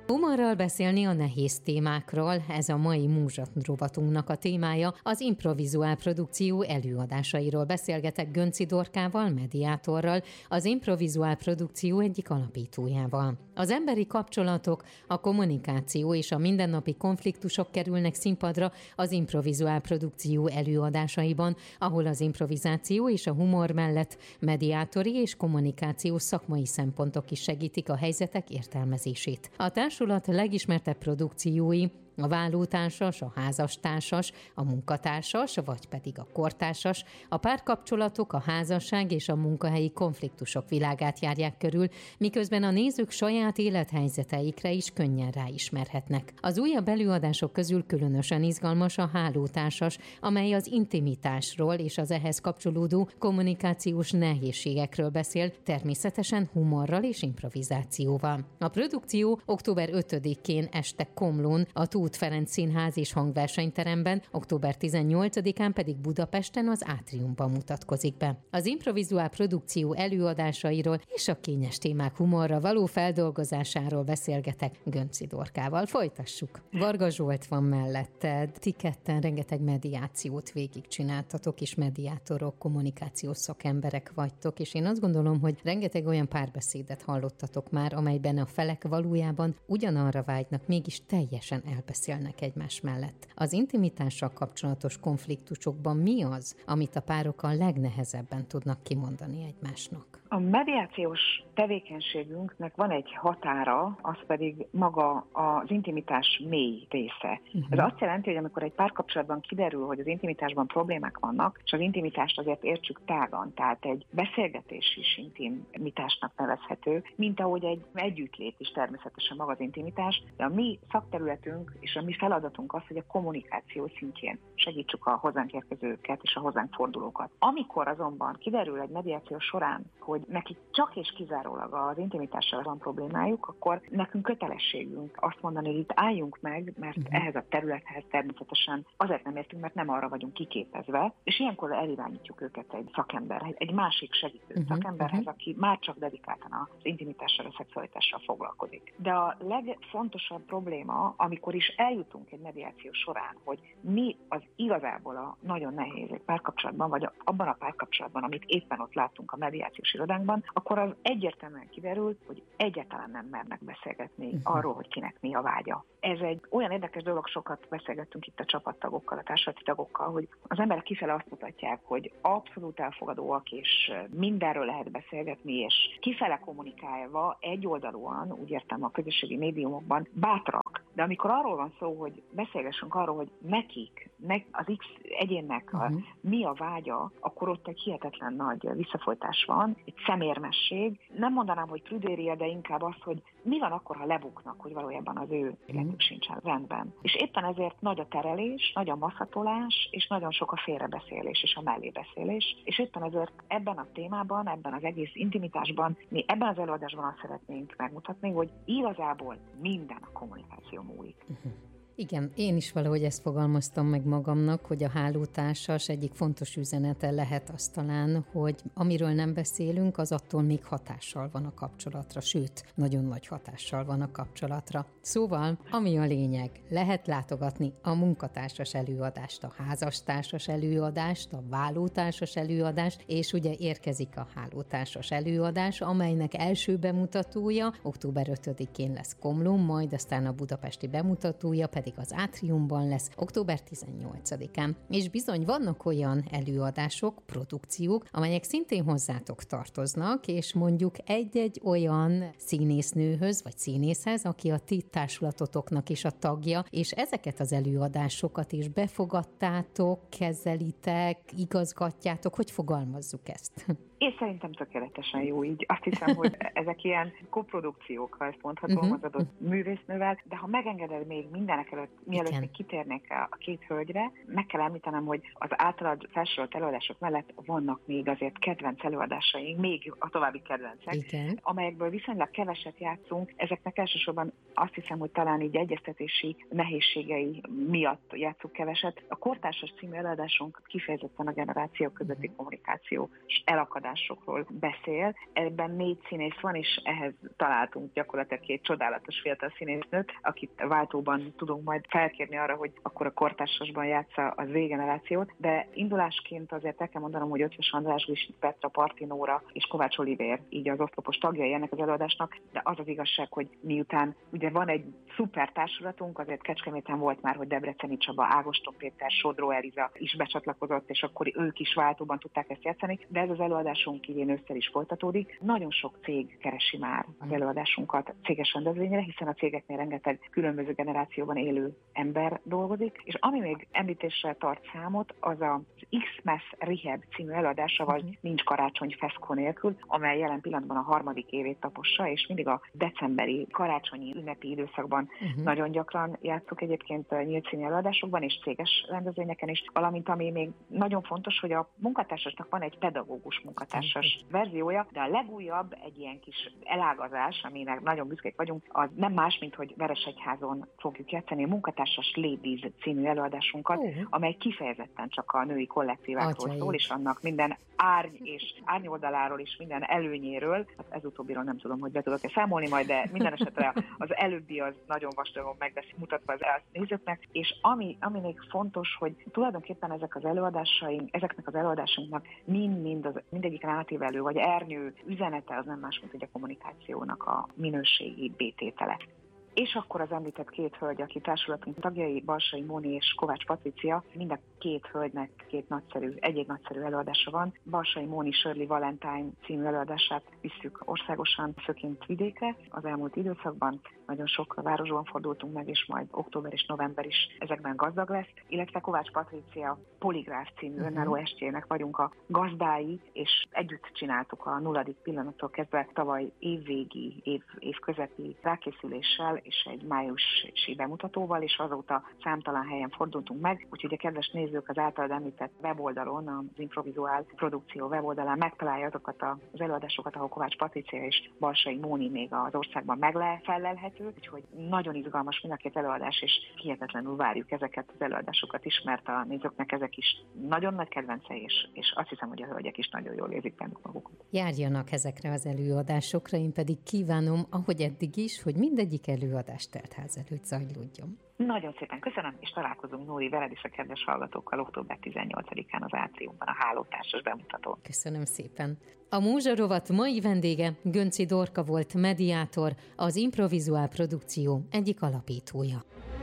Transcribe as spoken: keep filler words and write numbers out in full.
Humorral beszélni a nehéz témákról, ez a mai Múzsat rovatunknak a témája. Az improvizuál produkció előadásairól beszélgetek Gönczi Dorkával, mediátorral, az improvizuál produkció egyik alapítójával. Az emberi kapcsolatok, a kommunikáció és a mindennapi konfliktusok kerülnek színpadra az improvizuál produkció előadásaiban, ahol az improvizáció és a humor mellett mediátori és kommunikációs szakmai szempontok is segítik a helyzetek értelmezését. A társulat legismertebb produkciói a vállótársas, a házastársas, a munkatársas, vagy pedig a kortársas, a párkapcsolatok, a házasság és a munkahelyi konfliktusok világát járják körül, miközben a nézők saját élethelyzeteikre is könnyen ráismerhetnek. Az újabb előadások közül különösen izgalmas a hálótársas, amely az intimitásról és az ehhez kapcsolódó kommunikációs nehézségekről beszél, természetesen humorral és improvizációval. A produkció október ötödikén este Komlón, a Tóth Ferenc Színház és Hangversenyteremben, október tizennyolcadikán pedig Budapesten az Átriumban mutatkozik be. Az improvizuál produkció előadásairól és a kényes témák humorra való feldolgozásáról beszélgetek Gönczi Dorkával. Folytassuk. Varga Zsolt van melletted. Ti ketten rengeteg mediációt végigcsináltatok, és mediátorok, kommunikációs szakemberek vagytok, és én azt gondolom, hogy rengeteg olyan párbeszédet hallottatok már, amelyben a felek valójában ugyanarra vágynak, mégis teljesen elbeszélnek egymás mellett. Az intimitással kapcsolatos konfliktusokban mi az, amit a párok a legnehezebben tudnak kimondani egymásnak? A mediációs tevékenységünknek van egy határa, az pedig maga az intimitás mély része. Uh-huh. Ez azt jelenti, hogy amikor egy párkapcsolatban kiderül, hogy az intimitásban problémák vannak, és az intimitást azért értsük tágan, tehát egy beszélgetés is intimitásnak nevezhető, mint ahogy egy együttlét is természetesen maga az intimitás, de a mi szakterületünk és a mi feladatunk az, hogy a kommunikáció szintjén segítsük a hozzánk érkezőket és a hozzánk fordulókat. Amikor azonban kiderül egy mediáció során, hogy nekik csak és kizárólag az intimitással van problémájuk, akkor nekünk kötelességünk azt mondani, hogy itt álljunk meg, mert uh-huh. ehhez a területhez természetesen azért nem értünk, mert nem arra vagyunk kiképezve, és ilyenkor elirányítjuk őket egy szakemberhez, egy másik segítő uh-huh. szakemberhez, uh-huh. aki már csak dedikáltan az intimitással, a szexualitással foglalkozik. De a legfontosabb probléma, amikor is eljutunk egy mediáció során, hogy mi az igazából a nagyon nehéz egy párkapcsolatban, vagy abban a párkapcsolatban, amit éppen ott láttunk a mediációs irodánkban, akkor az egyértelműen kiderül, hogy egyáltalán nem mernek beszélgetni uh-huh. arról, hogy kinek mi a vágya. Ez egy olyan érdekes dolog, sokat beszélgettünk itt a csapattagokkal, a társulati tagokkal, hogy az emberek kifele azt mutatják, hogy abszolút elfogadóak, és mindenről lehet beszélgetni, és kifele kommunikálva egyoldalúan, úgy értem a közösségi médiumokban, bátrak. De amikor arról van szó, hogy beszélgessünk arról, hogy nekik, az X egyénnek uh-huh. a, mi a vágya, akkor ott egy hihetetlen nagy visszafolytás van, egy szemérmesség. Nem mondanám, hogy prüdéria, de inkább az, hogy mi van akkor, ha lebuknak, hogy valójában az ő életük sincsen rendben. És éppen ezért nagy a terelés, nagy a maszatolás, és nagyon sok a félrebeszélés és a mellébeszélés. És éppen ezért ebben a témában, ebben az egész intimitásban, mi ebben az előadásban azt szeretnénk megmutatni, hogy igazából minden a kommunikáció múlik. Uh-huh. Igen, én is valahogy ezt fogalmaztam meg magamnak, hogy a hálótársas egyik fontos üzenete lehet az talán, hogy amiről nem beszélünk, az attól még hatással van a kapcsolatra, sőt, nagyon nagy hatással van a kapcsolatra. Szóval, ami a lényeg, lehet látogatni a munkatársas előadást, a házastársas előadást, a vállótársas előadást, és ugye érkezik a hálótársas előadás, amelynek első bemutatója október ötödikén lesz Komlón, majd aztán a budapesti bemutatója pedig az Átriumban lesz október tizennyolcadikán. És bizony vannak olyan előadások, produkciók, amelyek szintén hozzátok tartoznak, és mondjuk egy-egy olyan színésznőhöz, vagy színészhez, aki a ti társulatotoknak is a tagja, és ezeket az előadásokat is befogadtátok, kezelitek, igazgatjátok, hogy fogalmazzuk ezt? Én szerintem tökéletesen jó így. Azt hiszem, hogy ezek ilyen koprodukciók, ha ezt mondhatom, uh-huh. az adott művésznővel, de ha megengeded még mindenek előtt, mielőtt még kitérnék a két hölgyre, meg kell említenem, hogy az általad felsorolt előadások mellett vannak még azért kedvenc előadásaink, még a további kedvencek, igen. amelyekből viszonylag keveset játszunk. Ezeknek elsősorban azt hiszem, hogy talán így egyeztetési nehézségei miatt játszunk keveset. A Kortársas című előadásunk kifejezetten a generációk közötti uh-huh. kommunikáció és elakadás előadásokról beszél. Ebben négy színész van, és ehhez találtunk gyakorlatilag két csodálatos fiatal színésznőt, akit váltóban tudunk majd felkérni arra, hogy akkor a kortársasban játsza a Z-generációt, de indulásként azért el kell mondanom, hogy Ötvös András, Glisnik Petra, Partinóra és Kovács Olivér, így az oszlopos tagjai ennek az előadásnak, de az az igazság, hogy miután ugye van egy szuper társulatunk, azért Kecskeméten volt már, hogy Debreceni Csaba, Ágoston Péter, Sodró Eliza is becsatlakozott, és akkor ők is váltóban tudták ezt játszani, de ez az előadásunk idén ősszel is folytatódik. Nagyon sok cég keresi már az előadásunkat céges rendezvényre, hiszen a cégeknél rengeteg különböző generációban élő ember dolgozik, és ami még említésre tart számot, az az X-Mass Rehab című előadása, vagy uh-huh. Nincs karácsony feszkó nélkül, amely jelen pillanatban a harmadik évét tapossa, és mindig a decemberi karácsonyi ünnepi időszakban uh-huh. nagyon gyakran játszuk egyébként nyílt színű előadásokban és céges rendezvényeken is, valamint ami még nagyon fontos, hogy a munkatársasnak van egy pedagógus munkatársas verziója, de a legújabb egy ilyen kis elágazás, aminek nagyon büszkék vagyunk, az nem más, mint hogy Veresegyházon fogjuk játszani a munkatársas Ladies című előadásunkat, uh-huh. amely kifejezetten csak a női kollektívákról szól, és annak minden árny és árnyoldaláról is, minden előnyéről. Hát ez utóbbiról nem tudom, hogy be tudok-e számolni majd, de minden esetre az előbbi az nagyon vastagon meg lesz mutatva az nézőknek, és ami, ami még fontos, hogy tulajdonképpen ezek az előadásaink, ezeknek az előadásainknak mind-mind az mindegyik átívelő, vagy ernyő üzenete az nem más, mint hogy a kommunikációnak a minőségi bététele. És akkor az említett két hölgy, aki társulatunk tagjai, Balsai Móni és Kovács Patricia, mind a két hölgynek két nagyszerű, egy-egy nagyszerű előadása van. Balsai Móni Shirley Valentine című előadását visszük országosan, főként vidékre az elmúlt időszakban. Nagyon sok városban fordultunk meg, és majd október és november is ezekben gazdag lesz. Illetve Kovács Patricia Poligráf című uh-huh. önálló estjének vagyunk a gazdái, és együtt csináltuk a nulladik pillanattól kezdve tavaly évvégi, év, évközepi rákészüléssel, és egy májusi bemutatóval, és azóta számtalan helyen fordultunk meg, úgyhogy a kedves nézők az általad említett weboldalon, az Improvizuál produkció weboldalán megtalálja azokat az előadásokat, ahol Kovács Patricia és Balsai Móni még az országban megfelelhető, úgyhogy nagyon izgalmas mind a két előadás, és hihetetlenül várjuk ezeket az előadásokat is, mert a nézőknek ezek is nagyon nagy kedvencei, és, és azt hiszem, hogy a hölgyek is nagyon jól érzik bennük magukat. Járjanak ezekre az előadásokra, én pedig kívánom, ahogy eddig is, hogy mindegyik előadás teltház előtt zajlódjon. Nagyon szépen köszönöm, és találkozunk Nóri veled és a kedves hallgatókkal október tizennyolcadikán az Átriumban, a Hálótársas bemutatón. Köszönöm szépen. A Múzsa rovat mai vendége Gönczi Dorka volt mediátor, az Improvizuál produkció egyik alapítója.